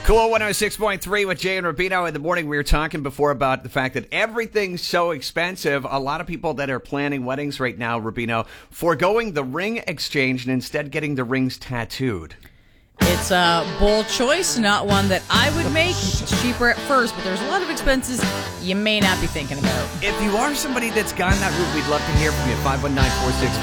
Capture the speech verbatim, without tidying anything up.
Cool one oh six point three with Jay and Rubino in the morning. We were talking before about the fact that everything's so expensive. A lot of people that are planning weddings right now, Rubino, foregoing the ring exchange and instead getting the rings tattooed. It's a bold choice, not one that I would make. It's cheaper at first, but there's a lot of expenses you may not be thinking about. If you are somebody that's gone that route, we'd love to hear from you. five one nine, four six